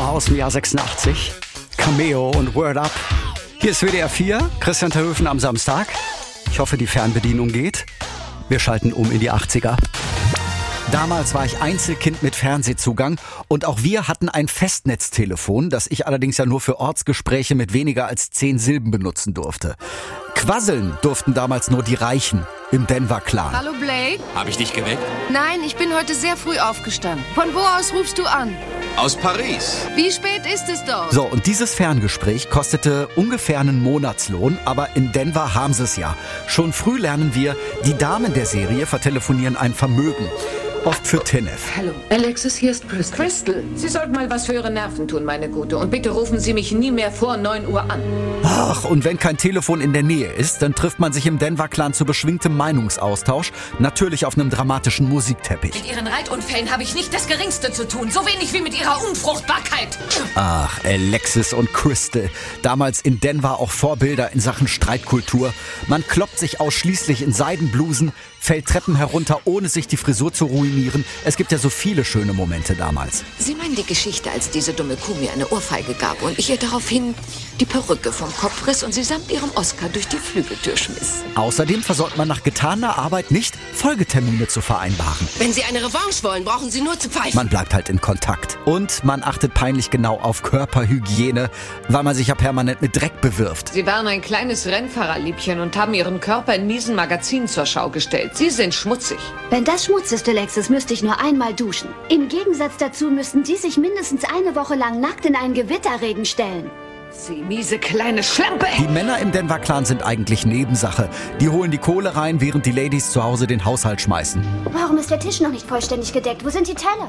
Nummer aus dem Jahr 86. Cameo und Word Up. Hier ist WDR 4, Christian Terhöfen am Samstag. Ich hoffe, die Fernbedienung geht. Wir schalten um in die 80er. Damals war ich Einzelkind mit Fernsehzugang und auch wir hatten ein Festnetztelefon, das ich allerdings ja nur für Ortsgespräche mit weniger als 10 Silben benutzen durfte. Quasseln durften damals nur die Reichen im Denver-Clan. Hallo Blake? Habe ich dich geweckt? Nein, ich bin heute sehr früh aufgestanden. Von wo aus rufst du an? Aus Paris. Wie spät ist es dort? So, und dieses Ferngespräch kostete ungefähr einen Monatslohn, aber in Denver haben sie es ja. Schon früh lernen wir, die Damen der Serie vertelefonieren ein Vermögen. Oft für Tenef. Hallo, Alexis, hier ist Crystal. Crystal, Sie sollten mal was für Ihre Nerven tun, meine Gute. Und bitte rufen Sie mich nie mehr vor 9 Uhr an. Ach, und wenn kein Telefon in der Nähe ist, dann trifft man sich im Denver-Clan zu beschwingtem Meinungsaustausch. Natürlich auf einem dramatischen Musikteppich. Mit Ihren Reitunfällen habe ich nicht das Geringste zu tun. So wenig wie mit Ihrer Unfruchtbarkeit. Ach, Alexis und Crystal. Damals in Denver auch Vorbilder in Sachen Streitkultur. Man kloppt sich ausschließlich in Seidenblusen, fällt Treppen herunter, ohne sich die Frisur zu ruinieren. Es gibt ja so viele schöne Momente damals. Sie meinen die Geschichte, als diese dumme Kuh mir eine Ohrfeige gab und ich ihr daraufhin die Perücke vom Kopf riss und sie samt ihrem Oscar durch die Flügeltür schmiss. Außerdem versäumt man nach getaner Arbeit nicht, Folgetermine zu vereinbaren. Wenn Sie eine Revanche wollen, brauchen Sie nur zu pfeifen. Man bleibt halt in Kontakt. Und man achtet peinlich genau auf Körperhygiene, weil man sich ja permanent mit Dreck bewirft. Sie waren ein kleines Rennfahrerliebchen und haben ihren Körper in miesen Magazinen zur Schau gestellt. Sie sind schmutzig. Wenn das Schmutz ist, Alexis, müsste ich nur einmal duschen. Im Gegensatz dazu müssten Sie sich mindestens eine Woche lang nackt in einen Gewitterregen stellen. Sie miese kleine Schlampe! Die Männer im Denver-Clan sind eigentlich Nebensache. Die holen die Kohle rein, während die Ladies zu Hause den Haushalt schmeißen. Warum ist der Tisch noch nicht vollständig gedeckt? Wo sind die Teller?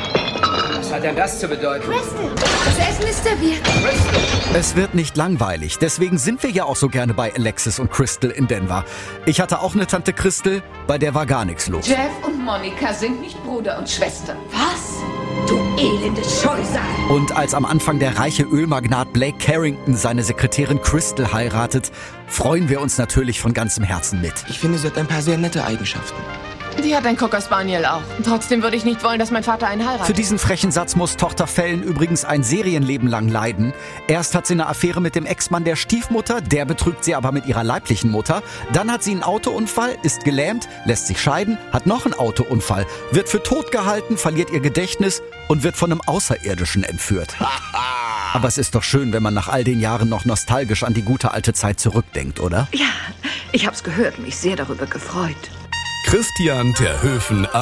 Was hat denn das zu bedeuten? Crystal, das Essen ist serviert. Es wird nicht langweilig, deswegen sind wir ja auch so gerne bei Alexis und Crystal in Denver. Ich hatte auch eine Tante Crystal, bei der war gar nichts los. Jeff und Monika sind nicht Bruder und Schwester. Was? Du elende Scheusal. Und als am Anfang der reiche Ölmagnat Blake Carrington seine Sekretärin Crystal heiratet, freuen wir uns natürlich von ganzem Herzen mit. Ich finde, sie hat ein paar sehr nette Eigenschaften. Die hat ein Cocker Spaniel auch. Trotzdem würde ich nicht wollen, dass mein Vater einen heiratet. Für diesen frechen Satz muss Tochter Fallon übrigens ein Serienleben lang leiden. Erst hat sie eine Affäre mit dem Ex-Mann der Stiefmutter, der betrügt sie aber mit ihrer leiblichen Mutter. Dann hat sie einen Autounfall, ist gelähmt, lässt sich scheiden, hat noch einen Autounfall, wird für tot gehalten, verliert ihr Gedächtnis und wird von einem Außerirdischen entführt. Aber es ist doch schön, wenn man nach all den Jahren noch nostalgisch an die gute alte Zeit zurückdenkt, oder? Ja, ich hab's gehört, mich sehr darüber gefreut. Christian Terhöfen